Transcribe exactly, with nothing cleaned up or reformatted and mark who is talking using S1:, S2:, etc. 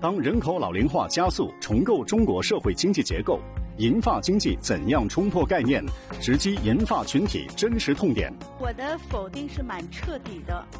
S1: 当人口老龄化加速，重构中国社会经济结构，银发经济怎样冲破概念，直击银发群体真实痛点？
S2: 我的否定是蛮彻底的。